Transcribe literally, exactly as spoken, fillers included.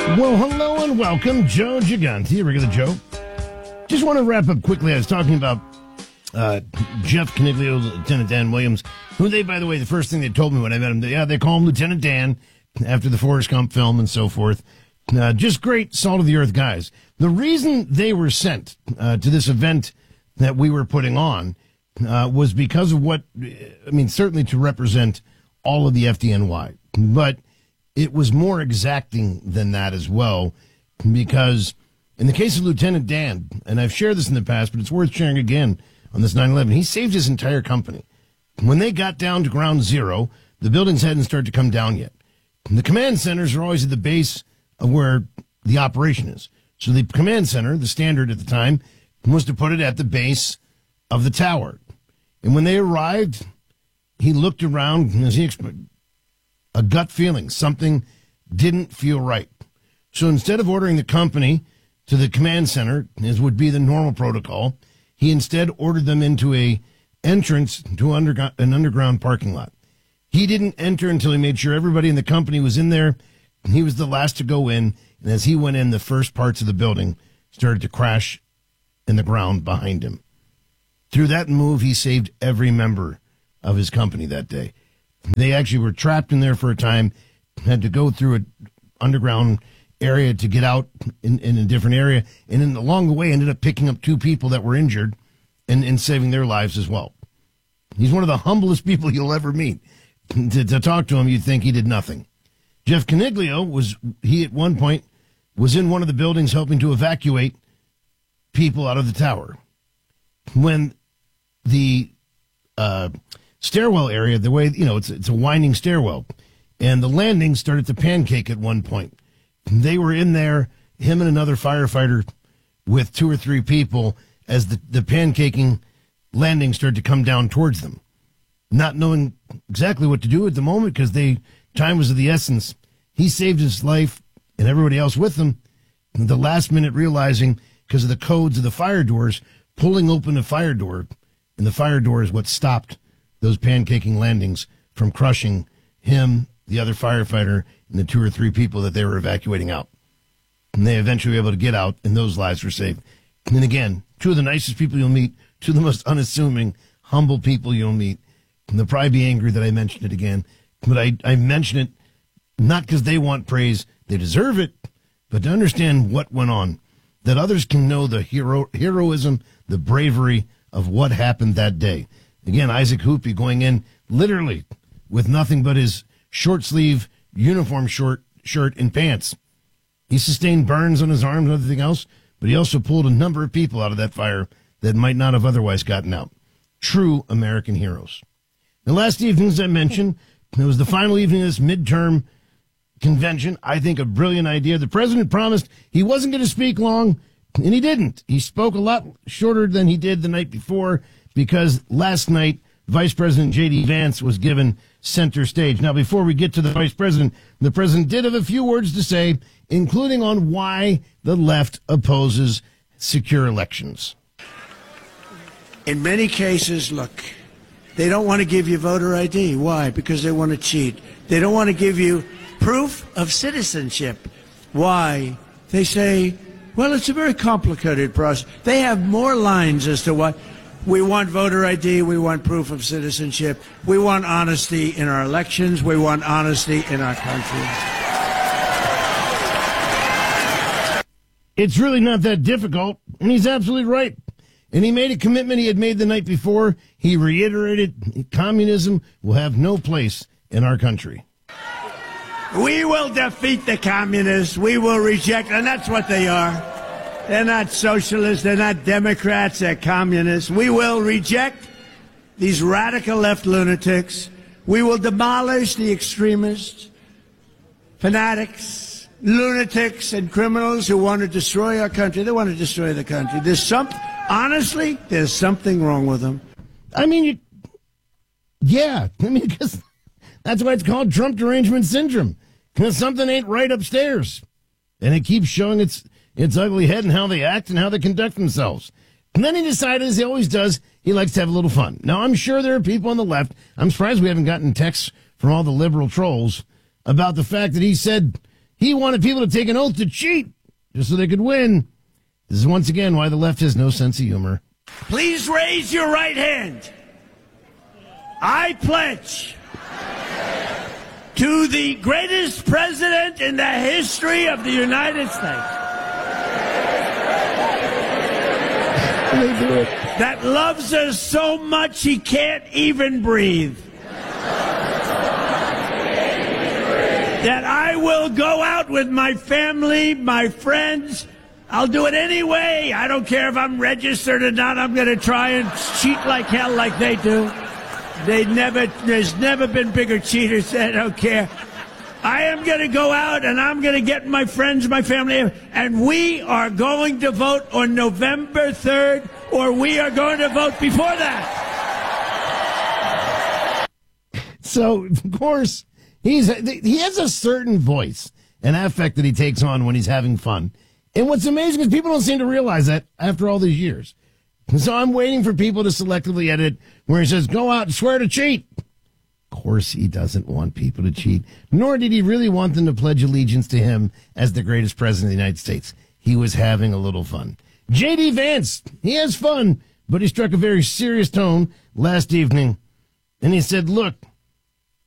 Well, hello and welcome, Joe Gigante, regular Joe. Just want to wrap up quickly. I was talking about uh, Jeff Caniglio, Lieutenant Dan Williams, who they, by the way, the first thing they told me when I met him, they, yeah, they call him Lieutenant Dan after the Forrest Gump film and so forth. Uh, just great, salt-of-the-earth guys. The reason they were sent uh, to this event that we were putting on uh, was because of what, I mean, certainly to represent all of the F D N Y, but it was more exacting than that as well, because in the case of Lieutenant Dan, and I've shared this in the past, but it's worth sharing again on this nine eleven, he saved his entire company. When they got down to ground zero, the buildings hadn't started to come down yet. The command centers are always at the base of where the operation is. So the command center, the standard at the time, was to put it at the base of the tower. And when they arrived, he looked around, and as he explained, a gut feeling, something didn't feel right. So instead of ordering the company to the command center, as would be the normal protocol, he instead ordered them into a entrance to undergo- an underground parking lot. He didn't enter until he made sure everybody in the company was in there. He was the last to go in, and as he went in, the first parts of the building started to crash in the ground behind him. Through that move, he saved every member of his company that day. They actually were trapped in there for a time, had to go through an underground area to get out in, in a different area, and then along the way ended up picking up two people that were injured and, and saving their lives as well. He's one of the humblest people you'll ever meet. To, to talk to him, you'd think he did nothing. Jeff Caniglio was, he at one point was in one of the buildings helping to evacuate people out of the tower. When the uh, stairwell area, the way, you know, it's, it's a winding stairwell, and the landing started to pancake at one point. They were in there, him and another firefighter with two or three people, as the, the pancaking landing started to come down towards them. Not knowing exactly what to do at the moment because they time was of the essence. He saved his life and everybody else with him. At the last minute realizing, because of the codes of the fire doors, pulling open a fire door, and the fire door is what stopped those pancaking landings from crushing him, the other firefighter, and the two or three people that they were evacuating out. And they eventually were able to get out, and those lives were saved. And again, two of the nicest people you'll meet, two of the most unassuming, humble people you'll meet. And they'll probably be angry that I mentioned it again. But I, I mention it not because they want praise. They deserve it. But to understand what went on, that others can know the hero, heroism, the bravery of what happened that day. Again, Isaac Hoopy going in literally with nothing but his short sleeve uniform short shirt and pants. He sustained burns on his arms and everything else, but he also pulled a number of people out of that fire that might not have otherwise gotten out. True American heroes. The last evening, as I mentioned, it was the final evening of this midterm convention. I think a brilliant idea. The president promised he wasn't going to speak long, and he didn't. He spoke a lot shorter than he did the night before because last night, Vice President J D. Vance was given center stage. Now, before we get to the vice president, the president did have a few words to say, including on why the left opposes secure elections. In many cases, look, they don't want to give you voter I D. Why? Because they want to cheat. They don't want to give you proof of citizenship. Why? They say, well, it's a very complicated process. They have more lines as to what. We want voter I D. We want proof of citizenship. We want honesty in our elections. We want honesty in our country. It's really not that difficult, and he's absolutely right. And he made a commitment he had made the night before. He reiterated communism will have no place in our country. We will defeat the communists. We will reject, and that's what they are. They're not socialists. They're not Democrats. They're communists. We will reject these radical left lunatics. We will demolish the extremists, fanatics, lunatics, and criminals who want to destroy our country. They want to destroy the country. There's some, honestly, there's something wrong with them. I mean, you, yeah. I mean, because that's why it's called Trump derangement syndrome. Because something ain't right upstairs. And it keeps showing its its ugly head and how they act and how they conduct themselves. And then he decided, as he always does, he likes to have a little fun. Now, I'm sure there are people on the left. I'm surprised we haven't gotten texts from all the liberal trolls about the fact that he said He wanted people to take an oath to cheat just so they could win. This is once again why the left has no sense of humor. Please raise your right hand. I pledge to the greatest president in the history of the United States that loves us so much he can't even breathe. That I will go out with my family, my friends. I'll do it anyway. I don't care if I'm registered or not. I'm going to try and cheat like hell like they do. They never, there's never been bigger cheaters. I don't care. I am going to go out and I'm going to get my friends, my family, and we are going to vote on November third, or we are going to vote before that. So, of course, he's he has a certain voice and affect that he takes on when he's having fun. And what's amazing is people don't seem to realize that after all these years. So I'm waiting for people to selectively edit where he says, go out and swear to cheat. Of course, he doesn't want people to cheat, nor did he really want them to pledge allegiance to him as the greatest president of the United States. He was having a little fun. J D. Vance, he has fun, but he struck a very serious tone last evening. And he said, look,